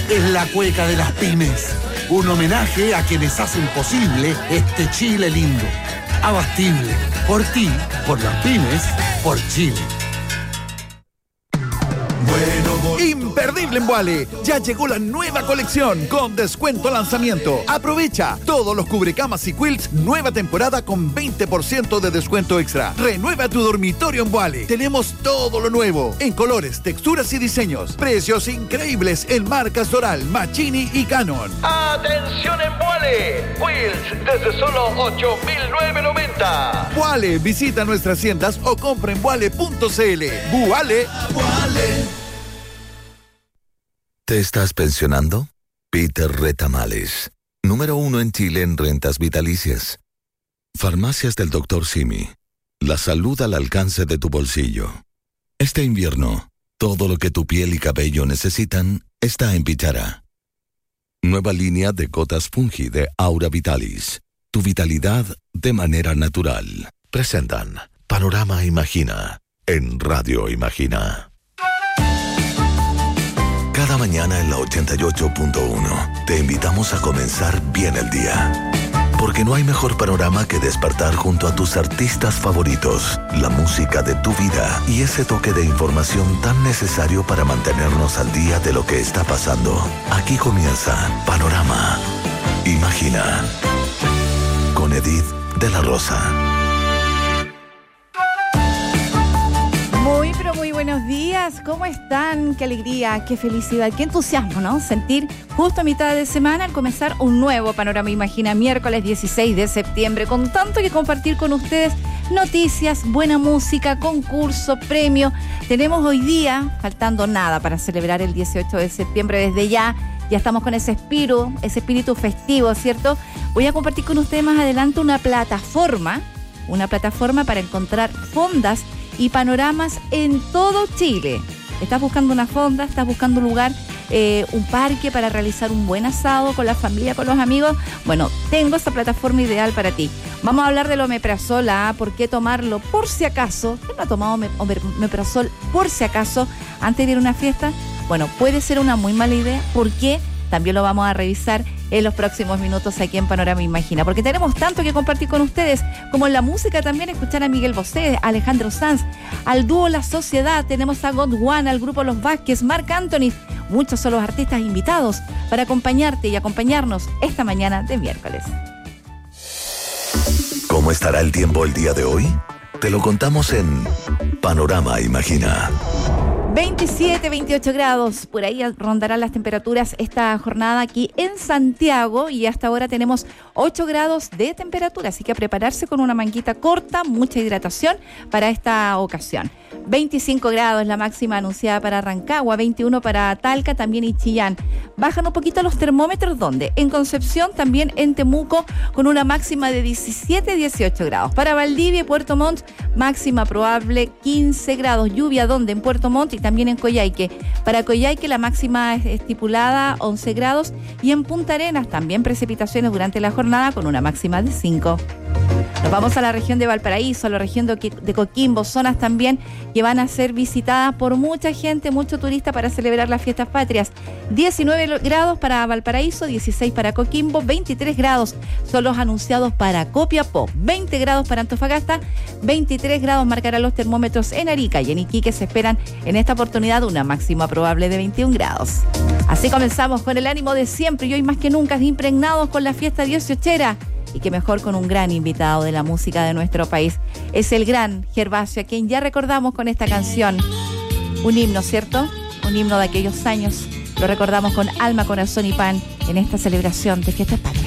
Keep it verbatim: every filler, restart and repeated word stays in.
es la cueca de las pymes. Un homenaje a quienes hacen posible este Chile lindo. Abastible. Por ti, por las pymes, por Chile. Imperdible en Vuale. Ya llegó la nueva colección con descuento lanzamiento. Aprovecha todos los cubrecamas y quilts, nueva temporada con veinte por ciento de descuento extra. Renueva tu dormitorio en Vuale. Tenemos todo lo nuevo en colores, texturas y diseños. Precios increíbles en marcas Doral, Machini y Canon. ¡Atención en Vuale! Quilts desde solo ocho mil novecientos noventa. Vuale, visita nuestras tiendas o compra en vuale punto cl. Vuale. Vuale. ¿Te estás pensionando? Peter Retamales, número uno en Chile en rentas vitalicias. Farmacias del doctor Simi. La salud al alcance de tu bolsillo. Este invierno, todo lo que tu piel y cabello necesitan está en Pichara. Nueva línea de gotas Fungi de Aura Vitalis. Tu vitalidad de manera natural. Presentan Panorama Imagina en Radio Imagina. Cada mañana en la ochenta y ocho punto uno te invitamos a comenzar bien el día. Porque no hay mejor panorama que despertar junto a tus artistas favoritos, la música de tu vida y ese toque de información tan necesario para mantenernos al día de lo que está pasando. Aquí comienza Panorama Imagina con Edith de la Rosa. Muy, pero muy buenos días. ¿Cómo están? Qué alegría, qué felicidad, qué entusiasmo, ¿no? Sentir justo a mitad de semana al comenzar un nuevo Panorama Imagina, miércoles dieciséis de septiembre, con tanto que compartir con ustedes. Noticias, buena música, concurso, premio. Tenemos hoy día, faltando nada para celebrar el dieciocho de septiembre desde ya. Ya estamos con ese espíritu, ese espíritu festivo, ¿cierto? Voy a compartir con ustedes más adelante una plataforma, una plataforma para encontrar fondas y panoramas en todo Chile. ¿Estás buscando una fonda? ¿Estás buscando un lugar, eh, un parque para realizar un buen asado con la familia, con los amigos? Bueno, tengo esta plataforma ideal para ti. Vamos a hablar del omeprazol, ¿ah? ¿Por qué tomarlo? Por si acaso. ¿Quién no ha tomado omeprazol por si acaso antes de ir a una fiesta? Bueno, puede ser una muy mala idea. ¿Por qué? También lo vamos a revisar en los próximos minutos aquí en Panorama Imagina, porque tenemos tanto que compartir con ustedes, como en la música también, escuchar a Miguel Bosé, a Alejandro Sanz, al dúo La Sociedad, tenemos a Gondwana, al grupo Los Vázquez, Marc Anthony, muchos son los artistas invitados para acompañarte y acompañarnos esta mañana de miércoles. ¿Cómo estará el tiempo el día de hoy? Te lo contamos en Panorama Imagina. veintisiete, veintiocho grados, por ahí rondarán las temperaturas esta jornada aquí en Santiago y hasta ahora tenemos ocho grados de temperatura, así que a prepararse con una manguita corta, mucha hidratación para esta ocasión. veinticinco grados la máxima anunciada para Rancagua, veintiuno para Talca también y Chillán. Bajan un poquito los termómetros, ¿dónde? En Concepción, también en Temuco, con una máxima de diecisiete, dieciocho grados. Para Valdivia y Puerto Montt, máxima probable quince grados. Lluvia, ¿dónde? En Puerto Montt y también en Coyhaique. Para Coyhaique la máxima es estipulada once grados y en Punta Arenas también precipitaciones durante la jornada con una máxima de cinco. Nos vamos a la región de Valparaíso, a la región de Coquimbo, zonas también que van a ser visitadas por mucha gente, mucho turista para celebrar las fiestas patrias. diecinueve grados para Valparaíso, dieciséis para Coquimbo, veintitrés grados son los anunciados para Copiapó, veinte grados para Antofagasta, veintitrés grados marcarán los termómetros en Arica y en Iquique se esperan en esta oportunidad una máxima probable de veintiún grados. Así comenzamos con el ánimo de siempre y hoy más que nunca impregnados con la fiesta dieciochera. Y que mejor con un gran invitado de la música de nuestro país. Es el gran Gervasio, a quien ya recordamos con esta canción. Un himno, ¿cierto? Un himno de aquellos años. Lo recordamos con alma, corazón y pan en esta celebración de Fiestas Patrias.